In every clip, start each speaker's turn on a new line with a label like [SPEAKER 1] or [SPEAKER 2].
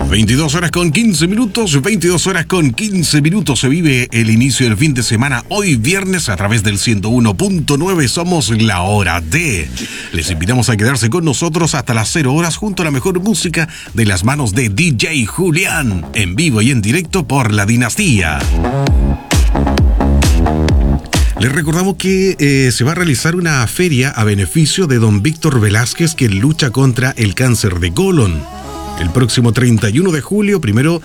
[SPEAKER 1] 22 horas con 15 minutos, 22 horas con 15 minutos. Se vive el inicio del fin de semana, hoy viernes, a través del 101.9. Somos La Hora D. Les invitamos a quedarse con nosotros hasta las 0 horas junto a la mejor música de las manos de DJ Julián, en vivo y en directo por La Dinastía. Les recordamos que se va a realizar una feria a beneficio de don Víctor Velázquez, que lucha contra el cáncer de colon. El próximo 31 de julio, primero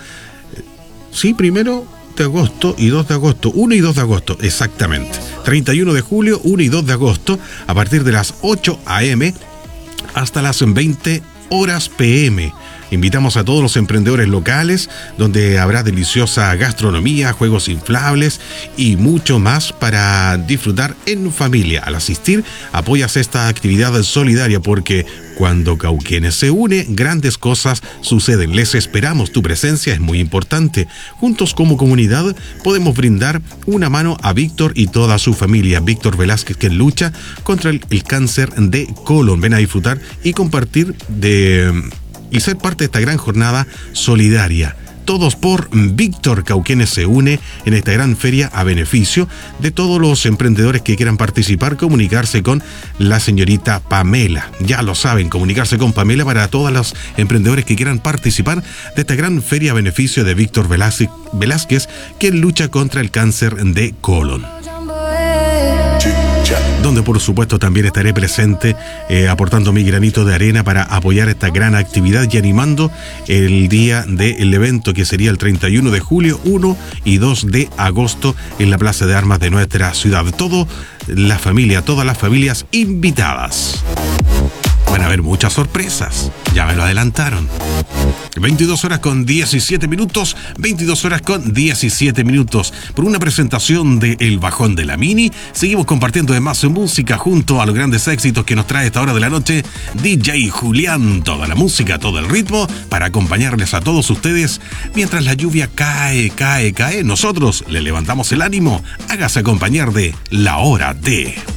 [SPEAKER 1] de agosto y 2 de agosto, 1 y 2 de agosto, exactamente. 31 de julio, 1 y 2 de agosto, a partir de las 8 a.m. hasta las 20 horas p.m. Invitamos a todos los emprendedores locales, donde habrá deliciosa gastronomía, juegos inflables y mucho más para disfrutar en familia. Al asistir, apoyas esta actividad solidaria, porque cuando Cauquenes se une, grandes cosas suceden. Les esperamos, tu presencia es muy importante. Juntos como comunidad podemos brindar una mano a Víctor y toda su familia. Víctor Velázquez, que lucha contra el cáncer de colon. Ven a disfrutar y compartir y ser parte de esta gran jornada solidaria. Todos por Víctor. Cauquenes se une en esta gran feria a beneficio de todos los emprendedores que quieran participar. Comunicarse con la señorita Pamela. Ya lo saben, comunicarse con Pamela para todos los emprendedores que quieran participar de esta gran feria a beneficio de Víctor Velázquez, quien lucha contra el cáncer de colon. Donde por supuesto también estaré presente aportando mi granito de arena para apoyar esta gran actividad y animando el día del evento, que sería el 31 de julio, 1 y 2 de agosto en la Plaza de Armas de nuestra ciudad. Todas las familias invitadas. Van a haber muchas sorpresas, ya me lo adelantaron. 22 horas con 17 minutos, 22 horas con 17 minutos. Por una presentación de El Bajón de la Mini, seguimos compartiendo de más música junto a los grandes éxitos que nos trae a esta hora de la noche DJ Julián. Toda la música, todo el ritmo, para acompañarles a todos ustedes mientras la lluvia cae. Nosotros le levantamos el ánimo. Hágase acompañar de La Hora D.